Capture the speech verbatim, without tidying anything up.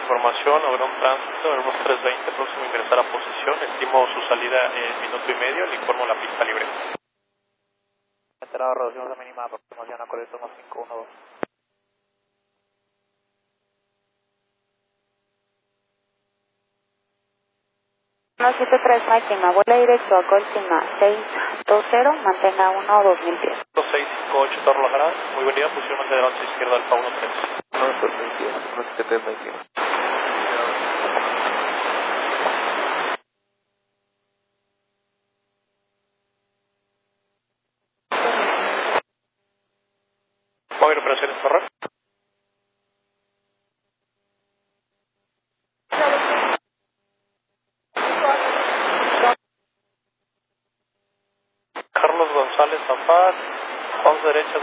información, habrá un tránsito, Airbus trescientos veinte próximo a ingresar a posición, estimo su salida en minuto y medio, le informo la pista libre. Enterado, reducimos la mínima aproximación a Colección cinco uno dos. uno siete tres máxima, vuela directo a Colcima seis dos cero, mantenga uno dos mil pies. seis cinco ocho Torre La Jarada, muy buen día, posición hacia delante izquierda Alfa uno tres. uno siete tres máxima. Móvil operaciones Torre. Carlos González Zafar, once derecha.